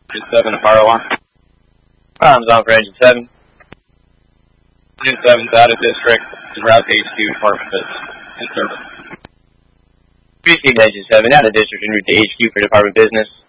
Engine 7 to fire alarm. Problems on for Engine 7. Engine 7's out of district. En route to HQ Department Business. In service. Received Engine 7 out of district en route to HQ for Department Business.